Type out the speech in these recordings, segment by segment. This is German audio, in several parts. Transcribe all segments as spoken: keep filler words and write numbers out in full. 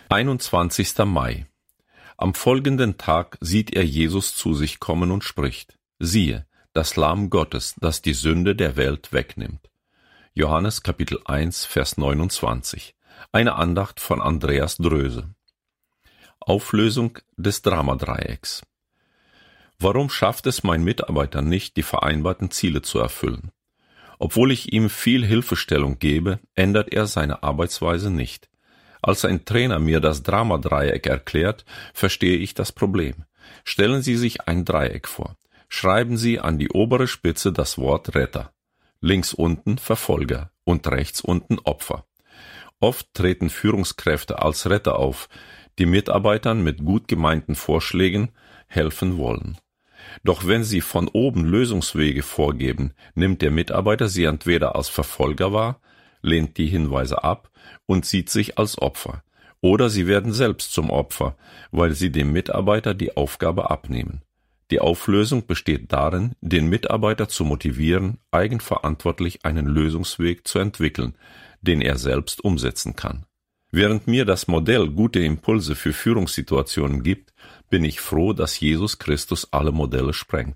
einundzwanzigster Mai. Am folgenden Tag sieht er Jesus zu sich kommen und spricht: Siehe, das Lamm Gottes, das die Sünde der Welt wegnimmt. Johannes Kapitel eins, Vers neunundzwanzig. Eine Andacht von Andreas Dröse. Auflösung des Dramadreiecks. Warum schafft es mein Mitarbeiter nicht, die vereinbarten Ziele zu erfüllen? Obwohl ich ihm viel Hilfestellung gebe, ändert er seine Arbeitsweise nicht. Als ein Trainer mir das Dramadreieck erklärt, verstehe ich das Problem. Stellen Sie sich ein Dreieck vor. Schreiben Sie an die obere Spitze das Wort Retter. Links unten Verfolger und rechts unten Opfer. Oft treten Führungskräfte als Retter auf, die Mitarbeitern mit gut gemeinten Vorschlägen helfen wollen. Doch wenn sie von oben Lösungswege vorgeben, nimmt der Mitarbeiter sie entweder als Verfolger wahr, lehnt die Hinweise ab und sieht sich als Opfer, oder sie werden selbst zum Opfer, weil sie dem Mitarbeiter die Aufgabe abnehmen. Die Auflösung besteht darin, den Mitarbeiter zu motivieren, eigenverantwortlich einen Lösungsweg zu entwickeln, den er selbst umsetzen kann. Während mir das Modell gute Impulse für Führungssituationen gibt, bin ich froh, dass Jesus Christus alle Modelle sprengt.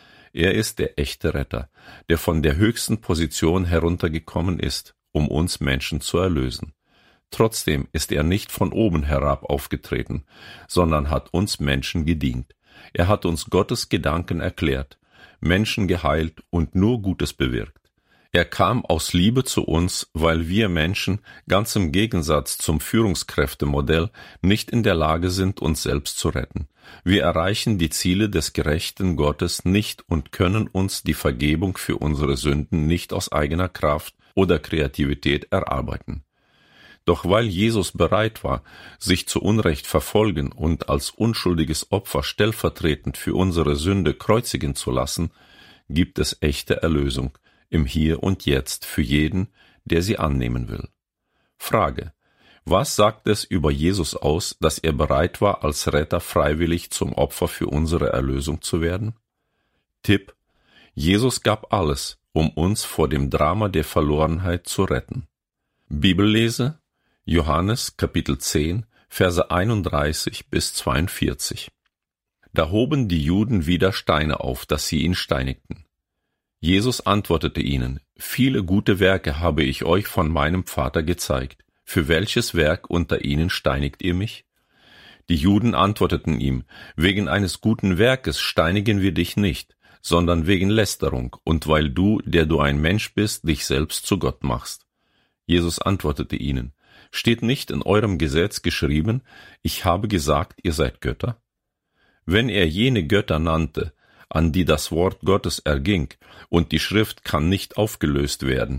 Er ist der echte Retter, der von der höchsten Position heruntergekommen ist, um uns Menschen zu erlösen. Trotzdem ist er nicht von oben herab aufgetreten, sondern hat uns Menschen gedient. Er hat uns Gottes Gedanken erklärt, Menschen geheilt und nur Gutes bewirkt. Er kam aus Liebe zu uns, weil wir Menschen, ganz im Gegensatz zum Führungskräftemodell, nicht in der Lage sind, uns selbst zu retten. Wir erreichen die Ziele des gerechten Gottes nicht und können uns die Vergebung für unsere Sünden nicht aus eigener Kraft oder Kreativität erarbeiten. Doch weil Jesus bereit war, sich zu Unrecht verfolgen und als unschuldiges Opfer stellvertretend für unsere Sünde kreuzigen zu lassen, gibt es echte Erlösung im Hier und Jetzt für jeden, der sie annehmen will. Frage: Was sagt es über Jesus aus, dass er bereit war, als Retter freiwillig zum Opfer für unsere Erlösung zu werden? Tipp: Jesus gab alles, um uns vor dem Drama der Verlorenheit zu retten. Bibellese: Johannes Kapitel zehn, Verse einunddreißig bis zweiundvierzig. Da hoben die Juden wieder Steine auf, dass sie ihn steinigten. Jesus antwortete ihnen: Viele gute Werke habe ich euch von meinem Vater gezeigt. Für welches Werk unter ihnen steinigt ihr mich? Die Juden antworteten ihm: Wegen eines guten Werkes steinigen wir dich nicht, sondern wegen Lästerung und weil du, der du ein Mensch bist, dich selbst zu Gott machst. Jesus antwortete ihnen: Steht nicht in eurem Gesetz geschrieben, ich habe gesagt, ihr seid Götter? Wenn er jene Götter nannte, an die das Wort Gottes erging, und die Schrift kann nicht aufgelöst werden,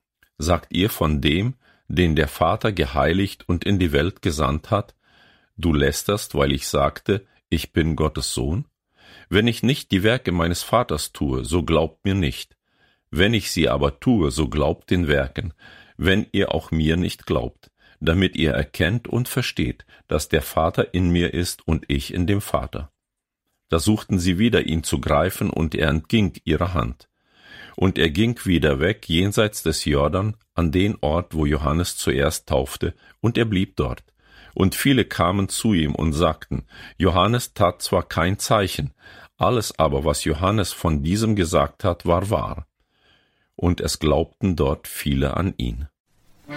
sagt ihr von dem, den der Vater geheiligt und in die Welt gesandt hat, du lästerst, weil ich sagte, ich bin Gottes Sohn? Wenn ich nicht die Werke meines Vaters tue, so glaubt mir nicht. Wenn ich sie aber tue, so glaubt den Werken, wenn ihr auch mir nicht glaubt, damit ihr erkennt und versteht, dass der Vater in mir ist und ich in dem Vater. Da suchten sie wieder, ihn zu greifen, und er entging ihrer Hand. Und er ging wieder weg, jenseits des Jordan, an den Ort, wo Johannes zuerst taufte, und er blieb dort. Und viele kamen zu ihm und sagten, Johannes tat zwar kein Zeichen, alles aber, was Johannes von diesem gesagt hat, war wahr. Und es glaubten dort viele an ihn.